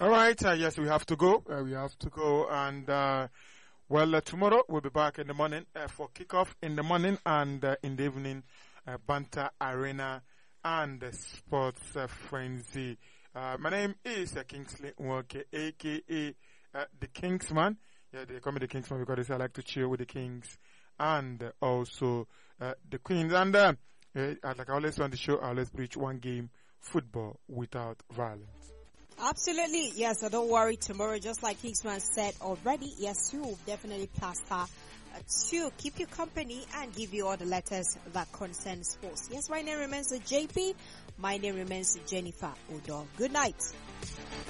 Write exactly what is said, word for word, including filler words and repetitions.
All right. Uh, yes, we have to go. Uh, we have to go. And, uh, well, uh, tomorrow we'll be back in the morning uh, for kickoff in the morning and uh, in the evening, uh, Banter Arena and uh, Sports uh, Frenzy. Uh, my name is uh, Kingsley Nwoke, a k a. Uh, the Kingsman. Yeah, they call me the Kingsman because I like to chill with the Kings and uh, also uh, the Queens. And uh, uh, like I always say on the show, I always preach one game, football without violence. Absolutely, yes. So don't worry. Tomorrow, just like Kingsman said already, yes, you will definitely plaster uh, to keep you company and give you all the letters that concern sports. Yes, my name remains J P. My name remains Jennifer Odo. Good night.